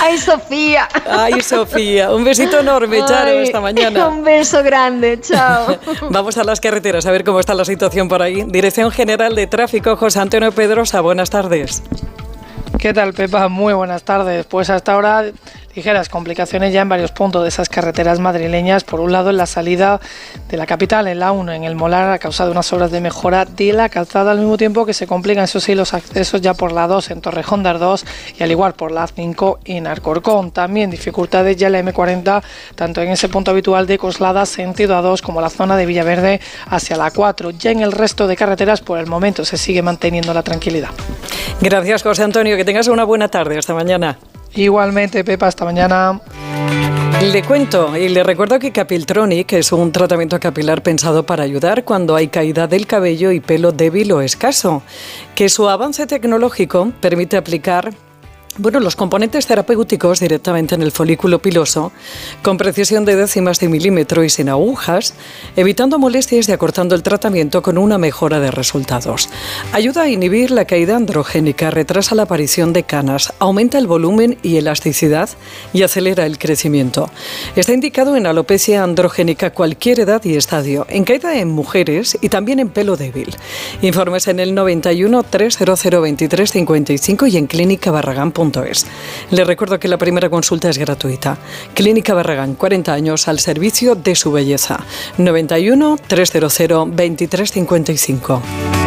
Ay, Sofía. Ay, Sofía. Un besito enorme, Charo, esta mañana. Un beso grande, chao. Vamos a las carreteras a ver cómo está la situación por ahí. Dirección General de Tráfico, José Antonio Pedrosa, buenas tardes. ¿Qué tal, Pepa? Muy buenas tardes. Pues hasta ahora ligeras complicaciones ya en varios puntos de esas carreteras madrileñas. Por un lado, en la salida de la capital, en la 1, en el Molar, a causa de unas obras de mejora de la calzada, al mismo tiempo que se complican, eso sí, los accesos ya por la 2 en Torrejón de Ardoz y al igual por la 5 en Alcorcón. También dificultades ya en la M40, tanto en ese punto habitual de Coslada, sentido A2, como la zona de Villaverde hacia la 4. Ya en el resto de carreteras, por el momento, se sigue manteniendo la tranquilidad. Gracias, José Antonio. Que tengas una buena tarde. Hasta mañana. Igualmente, Pepa, hasta mañana. Le cuento y le recuerdo que Capiltronic es un tratamiento capilar pensado para ayudar cuando hay caída del cabello y pelo débil o escaso, que su avance tecnológico permite aplicar los componentes terapéuticos directamente en el folículo piloso, con precisión de décimas de milímetro y sin agujas, evitando molestias y acortando el tratamiento con una mejora de resultados. Ayuda a inhibir la caída androgénica, retrasa la aparición de canas, aumenta el volumen y elasticidad y acelera el crecimiento. Está indicado en alopecia androgénica cualquier edad y estadio, en caída en mujeres y también en pelo débil. Informes en el 91 300 23 55 y en clínicabarragán.es. Les recuerdo que la primera consulta es gratuita. Clínica Barragán, 40 años al servicio de su belleza. 91 300 23 55.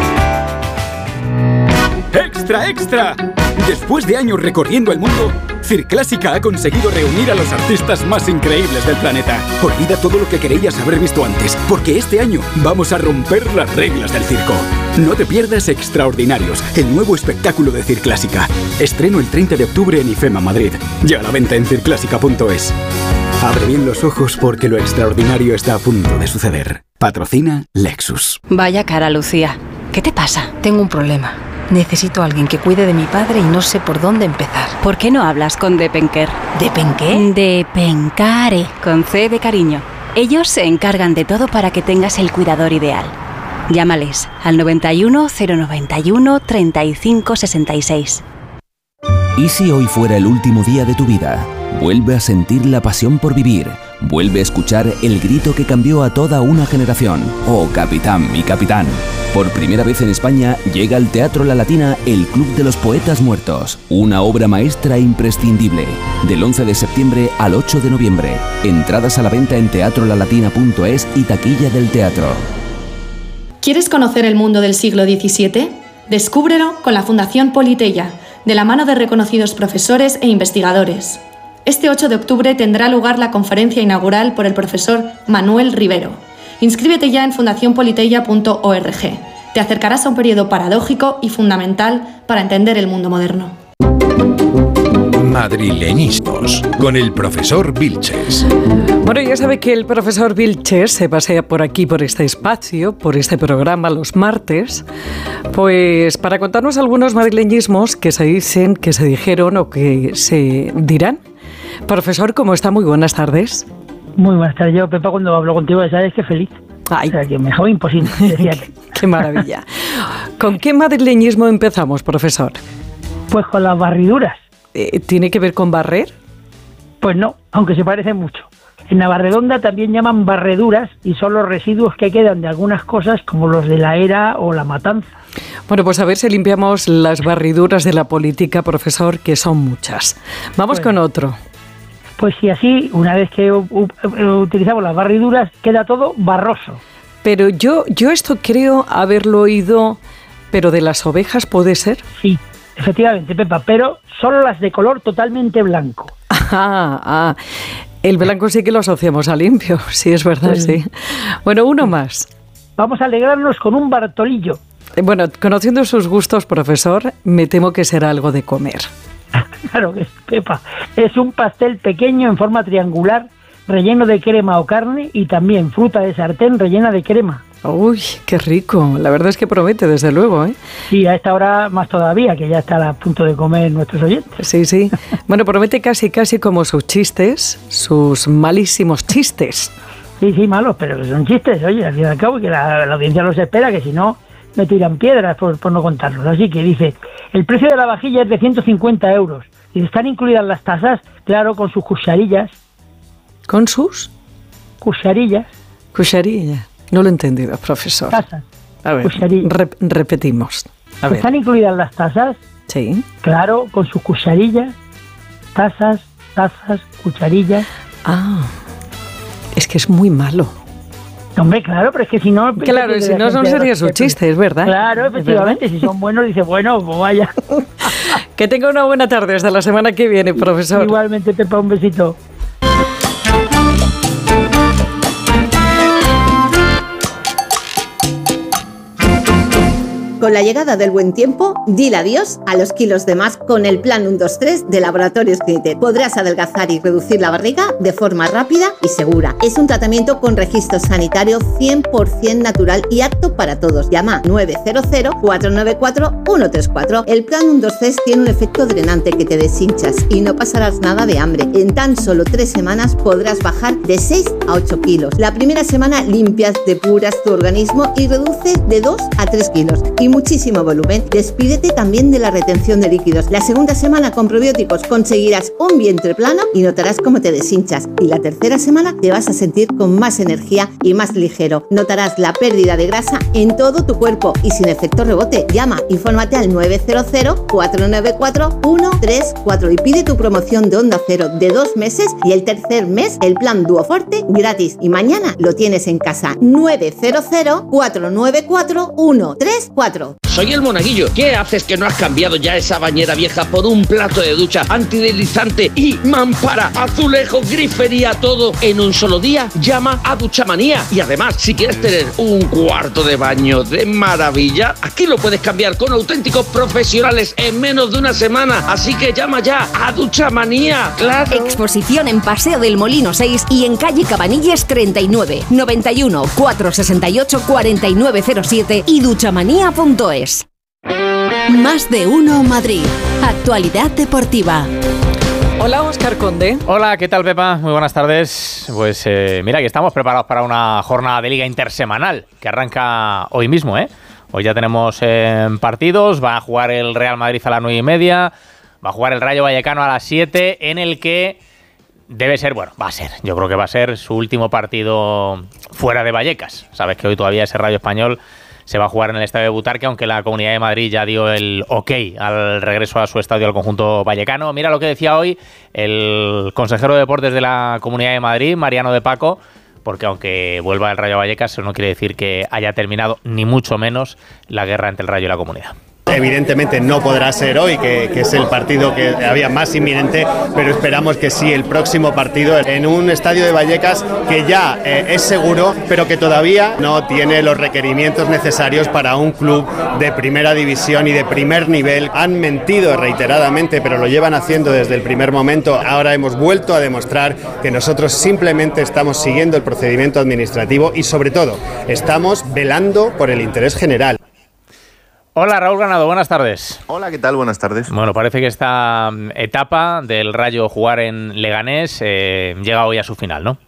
¡Extra, extra! Después de años recorriendo el mundo, Circlásica ha conseguido reunir a los artistas más increíbles del planeta. Olvida todo lo que creías haber visto antes, porque este año vamos a romper las reglas del circo. No te pierdas Extraordinarios, el nuevo espectáculo de Circlásica. Estreno el 30 de octubre en IFEMA Madrid. Ya a la venta en circlásica.es. Abre bien los ojos porque lo extraordinario está a punto de suceder. Patrocina Lexus. Vaya cara, Lucía. ¿Qué te pasa? Tengo un problema. Necesito a alguien que cuide de mi padre y no sé por dónde empezar. ¿Por qué no hablas con Depenker? ¿Depenqué? Depencare, con C de cariño. Ellos se encargan de todo para que tengas el cuidador ideal. Llámales al 91 091 35 66. ¿Y si hoy fuera el último día de tu vida? Vuelve a sentir la pasión por vivir. Vuelve a escuchar el grito que cambió a toda una generación. Oh, capitán, mi capitán. Por primera vez en España llega al Teatro La Latina el Club de los Poetas Muertos. Una obra maestra imprescindible. Del 11 de septiembre al 8 de noviembre. Entradas a la venta en teatrolalatina.es y taquilla del teatro. ¿Quieres conocer el mundo del siglo XVII? Descúbrelo con la Fundación Politeia, de la mano de reconocidos profesores e investigadores. Este 8 de octubre tendrá lugar la conferencia inaugural por el profesor Manuel Rivero. Inscríbete ya en fundacionpoliteia.org. Te acercarás a un periodo paradójico y fundamental para entender el mundo moderno. Madrileñismos, con el profesor Vilches. Bueno, ya sabe que el profesor Vilches se pasea por aquí, por este espacio, por este programa los martes, pues para contarnos algunos madrileñismos que se dicen, que se dijeron o que se dirán. Profesor, ¿cómo está? Muy buenas tardes. Muy buenas tardes. Yo, Pepa, cuando hablo contigo, ya sabes que feliz. Ay. O sea, que mejor imposible. Qué maravilla. ¿Con qué madrileñismo empezamos, profesor? Pues con las barriduras. ¿Tiene que ver con barrer? Pues no, aunque se parecen mucho. En Navarredonda también llaman barreduras y son los residuos que quedan de algunas cosas como los de la era o la matanza. Bueno, pues a ver si limpiamos las barriduras de la política, profesor, que son muchas. Vamos con otro. Pues si así, una vez que utilizamos las barriduras, queda todo barroso. Pero yo esto creo haberlo oído, pero de las ovejas, ¿puede ser? Sí, efectivamente, Pepa, pero solo las de color totalmente blanco. El blanco sí que lo asociamos a limpio, sí, es verdad, sí. Bueno, uno más. Vamos a alegrarnos con un Bartolillo. Bueno, conociendo sus gustos, profesor, me temo que será algo de comer. Claro que es, Pepa. Es un pastel pequeño en forma triangular, relleno de crema o carne y también fruta de sartén rellena de crema. Uy, qué rico. La verdad es que promete, desde luego, ¿eh? Sí, a esta hora más todavía, que ya está a punto de comer nuestros oyentes. Sí, sí. Bueno, promete casi como sus chistes, sus malísimos chistes. Sí, malos, pero que son chistes, oye, al fin y al cabo, que la audiencia los espera, que si no, me tiran piedras por no contarlos. Así que dice, el precio de la vajilla es de 150 euros. Y están incluidas las tasas, claro, con sus cucharillas. ¿Con sus? Cucharillas. Cucharillas. No lo he entendido, profesor. Tasas. A ver, repetimos. A ver. ¿Están incluidas las tasas? Sí. Claro, con sus cucharillas. Tazas, cucharillas. Ah, es que es muy malo. Hombre, claro, pero es que si no... Claro, si no sería su chiste, es verdad. Claro, efectivamente, si son buenos, dice, bueno, pues vaya. Que tenga una buena tarde, hasta la semana que viene, profesor. Igualmente, Pepa, un besito. Con la llegada del buen tiempo, dile adiós a los kilos de más con el Plan 1-2-3 de Laboratorios Clinitet. Podrás adelgazar y reducir la barriga de forma rápida y segura. Es un tratamiento con registro sanitario 100% natural y apto para todos. Llama 900-494-134. El Plan 1-2-3 tiene un efecto drenante que te deshinchas y no pasarás nada de hambre. En tan solo 3 semanas podrás bajar de 6 a 8 kilos. La primera semana limpias, depuras tu organismo y reduces de 2 a 3 kilos. Y muchísimo volumen. Despídete también de la retención de líquidos. La segunda semana con probióticos conseguirás un vientre plano y notarás cómo te deshinchas. Y la tercera semana te vas a sentir con más energía y más ligero. Notarás la pérdida de grasa en todo tu cuerpo y sin efecto rebote. Llama, infórmate al 900-494-134 y pide tu promoción de Onda Cero de 2 meses y el tercer mes el plan Duoforte gratis. Y mañana lo tienes en casa. 900-494-134. Soy el Monaguillo. ¿Qué haces que no has cambiado ya esa bañera vieja por un plato de ducha antideslizante y mampara, azulejo, grifería, todo en un solo día? Llama a Duchamanía. Y además, si quieres tener un cuarto de baño de maravilla, aquí lo puedes cambiar con auténticos profesionales en menos de una semana. Así que llama ya a Duchamanía. ¡Claro! Exposición en Paseo del Molino 6 y en calle Cabanilles 39, 91 468 4907 y duchamanía.es. Más de uno Madrid. Actualidad deportiva. Hola, Óscar Conde. Hola, ¿qué tal, Pepa? Muy buenas tardes. Pues mira, que estamos preparados para una jornada de liga intersemanal que arranca hoy mismo, ¿eh? Hoy ya tenemos partidos. Va a jugar el Real Madrid a las 9:30. Va a jugar el Rayo Vallecano a las 7, en el que debe ser, bueno, va a ser, yo creo que va a ser su último partido fuera de Vallecas. Sabes que hoy todavía ese Rayo Español se va a jugar en el Estadio de Butarque, aunque la Comunidad de Madrid ya dio el ok al regreso a su estadio al conjunto vallecano. Mira lo que decía hoy el consejero de Deportes de la Comunidad de Madrid, Mariano de Paco, porque aunque vuelva el Rayo Vallecas, eso no quiere decir que haya terminado, ni mucho menos, la guerra entre el Rayo y la Comunidad. Evidentemente no podrá ser hoy, que es el partido que había más inminente, pero esperamos que sí, el próximo partido en un estadio de Vallecas que ya es seguro, pero que todavía no tiene los requerimientos necesarios para un club de primera división y de primer nivel. Han mentido reiteradamente, pero lo llevan haciendo desde el primer momento. Ahora hemos vuelto a demostrar que nosotros simplemente estamos siguiendo el procedimiento administrativo y, sobre todo, estamos velando por el interés general. Hola, Raúl Granado, buenas tardes. Hola, ¿qué tal? Buenas tardes. Bueno, parece que esta etapa del Rayo jugar en Leganés llega hoy a su final, ¿no?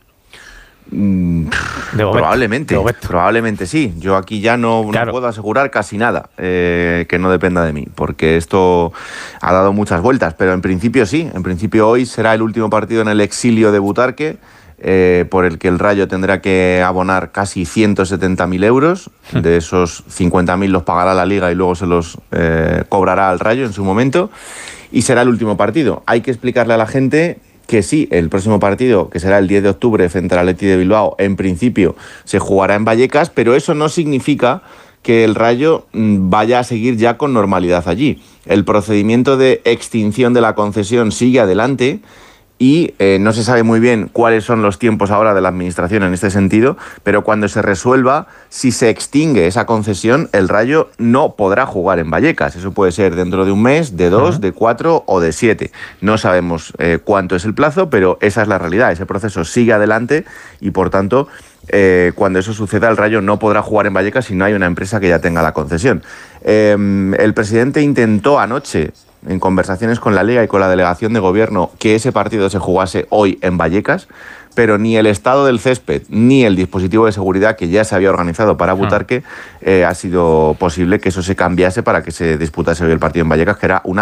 Probablemente sí. Yo aquí ya no puedo asegurar casi nada que no dependa de mí, porque esto ha dado muchas vueltas, pero en principio sí. En principio hoy será el último partido en el exilio de Butarque, por el que el Rayo tendrá que abonar casi 170.000 euros. De esos 50.000 los pagará la Liga y luego se los cobrará al Rayo en su momento. Y será el último partido. Hay que explicarle a la gente que sí, el próximo partido, que será el 10 de octubre frente al Athletic de Bilbao, en principio se jugará en Vallecas, pero eso no significa que el Rayo vaya a seguir ya con normalidad allí. El procedimiento de extinción de la concesión sigue adelante. Y no se sabe muy bien cuáles son los tiempos ahora de la Administración en este sentido, pero cuando se resuelva, si se extingue esa concesión, el Rayo no podrá jugar en Vallecas. Eso puede ser dentro de un mes, de 2, de 4 o de 7. No sabemos cuánto es el plazo, pero esa es la realidad. Ese proceso sigue adelante y, por tanto, cuando eso suceda, el Rayo no podrá jugar en Vallecas si no hay una empresa que ya tenga la concesión. El presidente intentó anoche, en conversaciones con la Liga y con la delegación de gobierno, que ese partido se jugase hoy en Vallecas, pero ni el estado del césped ni el dispositivo de seguridad que ya se había organizado para Butarque ha sido posible que eso se cambiase para que se disputase hoy el partido en Vallecas, que era una